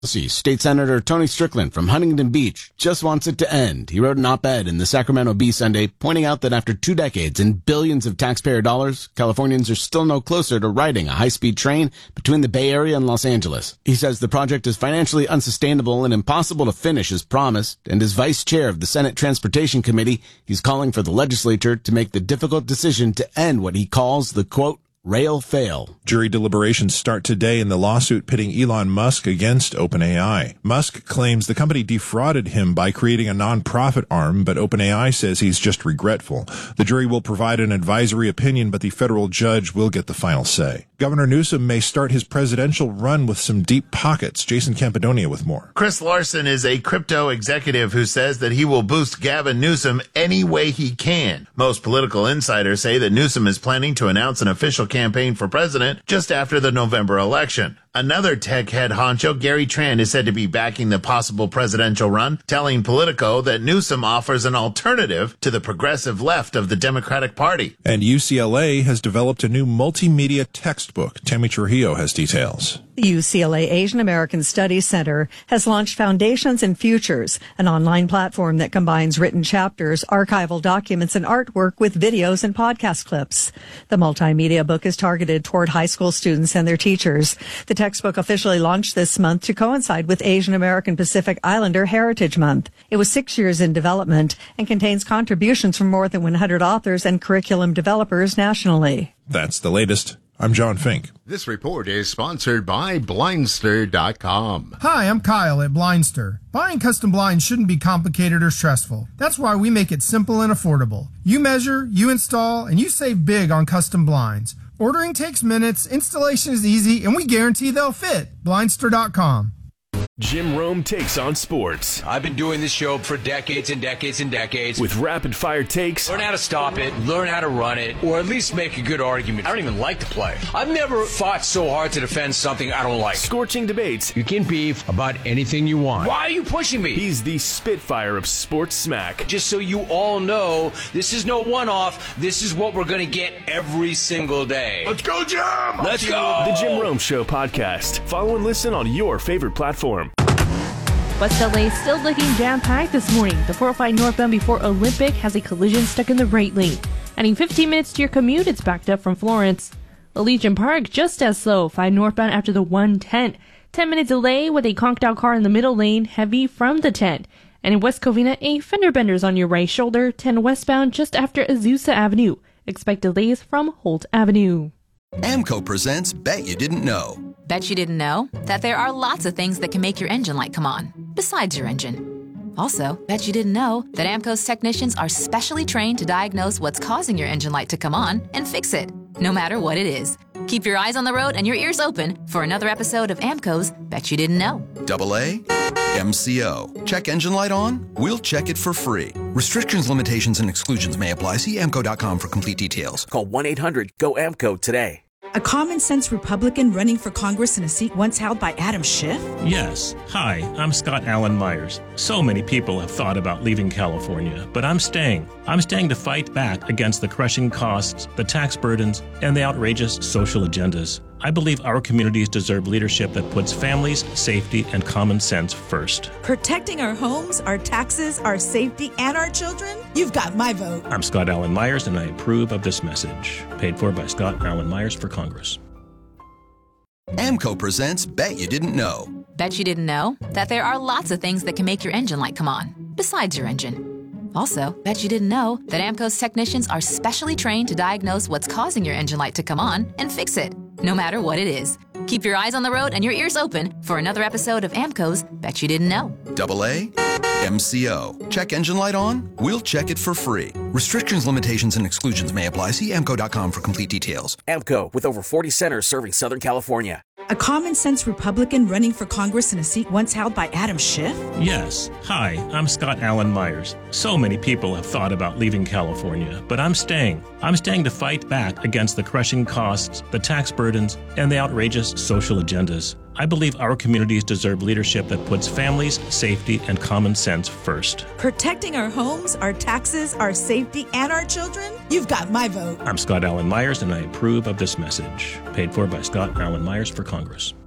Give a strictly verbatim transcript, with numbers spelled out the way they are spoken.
Let's see, State Senator Tony Strickland from Huntington Beach just wants it to end. He wrote an op-ed in the Sacramento Bee Sunday pointing out that after two decades and billions of taxpayer dollars, Californians are still no closer to riding a high-speed train between the Bay Area and Los Angeles. He says the project is financially unsustainable and impossible to finish as promised, and as vice chair of the Senate Transportation Committee, he's calling for the legislature to make the difficult decision to end what he calls the, quote, rail fail. Jury deliberations start today in the lawsuit pitting Elon Musk against OpenAI. Musk claims the company defrauded him by creating a non-profit arm, but OpenAI says he's just regretful. The jury will provide an advisory opinion, but the federal judge will get the final say. Governor Newsom may start his presidential run with some deep pockets. Jason Campadonia with more. Chris Larson is a crypto executive who says that he will boost Gavin Newsom any way he can. Most political insiders say that Newsom is planning to announce an official campaign for president just after the November election. Another tech head honcho, Gary Tran, is said to be backing the possible presidential run, telling Politico that Newsom offers an alternative to the progressive left of the Democratic Party. And U C L A has developed a new multimedia textbook. Tammy Trujillo has details. The U C L A Asian American Studies Center has launched Foundations and Futures, an online platform that combines written chapters, archival documents, and artwork with videos and podcast clips. The multimedia book is targeted toward high school students and their teachers. The textbook officially launched this month to coincide with Asian American Pacific Islander Heritage Month. It was six years in development and contains contributions from more than one hundred authors and curriculum developers nationally. That's the latest. I'm John Fink. This report is sponsored by Blindster dot com. Hi, I'm Kyle at Blindster. Buying custom blinds shouldn't be complicated or stressful. That's why we make it simple and affordable. You measure, you install, and you save big on custom blinds. Ordering takes minutes, installation is easy, and we guarantee they'll fit. Blindster dot com. Jim Rome takes on sports. I've been doing this show for decades and decades and decades. With rapid-fire takes. Learn how to stop it, learn how to run it, or at least make a good argument. I don't even like to play. I've never fought so hard to defend something I don't like. Scorching debates. You can beef about anything you want. Why are you pushing me? He's the Spitfire of sports smack. Just so you all know, this is no one-off. This is what we're going to get every single day. Let's go, Jim! Let's go! The Jim Rome Show podcast. Follow and listen on your favorite platform. West L A still looking jam-packed this morning. The four oh five northbound before Olympic has a collision stuck in the right lane. Adding fifteen minutes to your commute, it's backed up from Florence. Legion Park just as slow, five northbound after the one ten. ten minute delay with a conked out car in the middle lane, heavy from the ten. And in West Covina, a fender bender's on your right shoulder, ten westbound just after Azusa Avenue. Expect delays from Holt Avenue. AMCO presents Bet You Didn't Know. Bet you didn't know that there are lots of things that can make your engine light come on, besides your engine. Also, bet you didn't know that AMCO's technicians are specially trained to diagnose what's causing your engine light to come on and fix it, no matter what it is. Keep your eyes on the road and your ears open for another episode of AMCO's Bet You Didn't Know. Double A, M C O. Check engine light on? We'll check it for free. Restrictions, limitations, and exclusions may apply. See A M C O dot com for complete details. Call one eight hundred go A M C O today. A common-sense Republican running for Congress in a seat once held by Adam Schiff? Yes. Hi, I'm Scott Allen Myers. So many people have thought about leaving California, but I'm staying. I'm staying to fight back against the crushing costs, the tax burdens, and the outrageous social agendas. I believe our communities deserve leadership that puts families, safety, and common sense first. Protecting our homes, our taxes, our safety, and our children? You've got my vote. I'm Scott Allen Myers, and I approve of this message. Paid for by Scott Allen Myers for Congress. AMCO presents Bet You Didn't Know. Bet you didn't know that there are lots of things that can make your engine light come on, besides your engine. Also, bet you didn't know that AMCO's technicians are specially trained to diagnose what's causing your engine light to come on and fix it, no matter what it is. Keep your eyes on the road and your ears open for another episode of AMCO's Bet You Didn't Know. Double A, M C O. Check engine light on? We'll check it for free. Restrictions, limitations, and exclusions may apply. See A M C O dot com for complete details. A M C O, with over forty centers serving Southern California. A common-sense Republican running for Congress in a seat once held by Adam Schiff? Yes. Hi, I'm Scott Allen Myers. So many people have thought about leaving California, but I'm staying. I'm staying to fight back against the crushing costs, the tax burdens, and the outrageous social agendas. I believe our communities deserve leadership that puts families, safety, and common sense first. Protecting our homes, our taxes, our safety, and our children? You've got my vote. I'm Scott Allen Myers, and I approve of this message. Paid for by Scott Allen Myers for Congress.